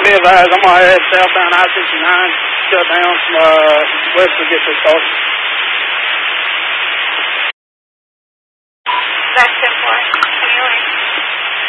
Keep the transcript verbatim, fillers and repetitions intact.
be advised, I'm going to head southbound I sixty-nine, shut down from uh, west of Get This Started.